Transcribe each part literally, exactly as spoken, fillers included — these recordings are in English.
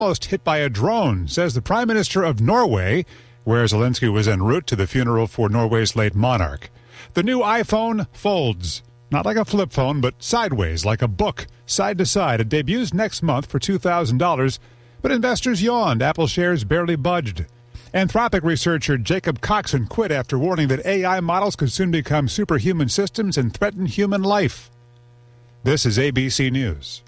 almost hit by a drone, says the Prime Minister of Norway, where Zelensky was en route to the funeral for Norway's late monarch. The new iPhone folds. Not like a flip phone, but sideways, like a book, side to side. It debuts next month for two thousand dollars, but investors yawned. Apple shares barely budged. Anthropic researcher Jacob Coxon quit after warning that A I models could soon become superhuman systems and threaten human life. This is A B C News.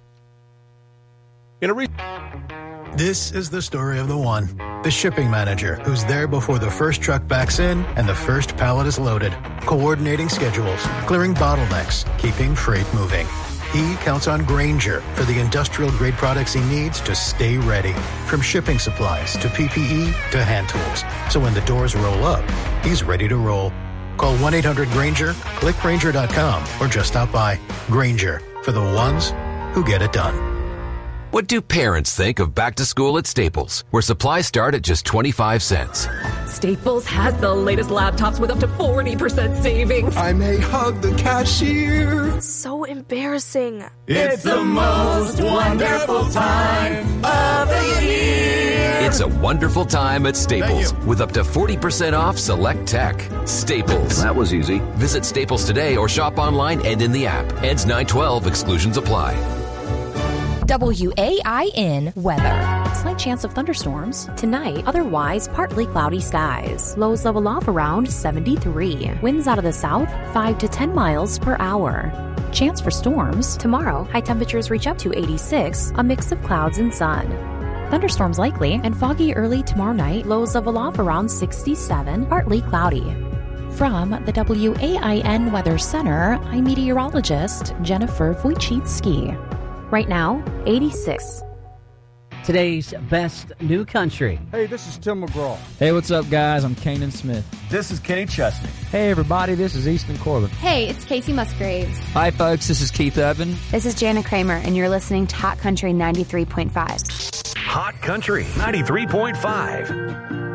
In a re- This is the story of the one, the shipping manager who's there before the first truck backs in and the first pallet is loaded, coordinating schedules, clearing bottlenecks, keeping freight moving. He counts on Grainger for the industrial-grade products he needs to stay ready, from shipping supplies to P P E to hand tools. So when the doors roll up, he's ready to roll. Call one eight hundred Grainger, click Grainger dot com, or just stop by. Grainger, for the ones who get it done. What do parents think of back to school at Staples, where supplies start at just twenty-five cents? Staples has the latest laptops with up to forty percent savings. I may hug the cashier. So embarrassing. It's the most wonderful time of the year. It's a wonderful time at Staples with up to forty percent off select tech. Staples. That was easy. Visit Staples today or shop online and in the app. Ends nine twelve. Exclusions apply. W A I N weather. Slight chance of thunderstorms. Tonight, otherwise partly cloudy skies. Lows level off around seventy-three. Winds out of the south, five to ten miles per hour. Chance for storms. Tomorrow, high temperatures reach up to eighty-six, a mix of clouds and sun. Thunderstorms likely and foggy early tomorrow night. Lows level off around sixty-seven, partly cloudy. From the W A I N Weather Center, I'm meteorologist Jennifer Wojcicki. Right now, eighty-six. Today's best new country. Hey, this is Tim McGraw. Hey, what's up, guys? I'm Kanan Smith. This is Kenny Chesney. Hey, everybody, this is Easton Corbin. Hey, it's Casey Musgraves. Hi, folks, this is Keith Urban. This is Jana Kramer, and you're listening to Hot Country ninety-three point five. Hot Country ninety-three point five.